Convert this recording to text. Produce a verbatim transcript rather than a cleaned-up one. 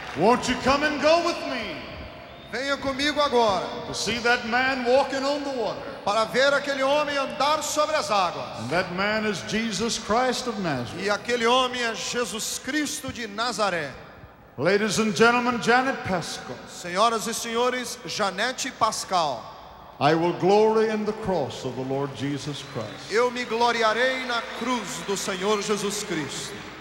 Won't you come and go with me Venha comigo agora to see that man walking on the water? para ver aquele homem andar sobre as águas. And that man is Jesus Christ of Nazareth. E aquele homem é Jesus Cristo de Nazaré. Ladies and gentlemen, Janet Pascal. Senhoras e senhores, Janete Pascal. I will glory in the cross of the Lord Jesus Christ. Eu me gloriarei na cruz do Senhor Jesus Cristo.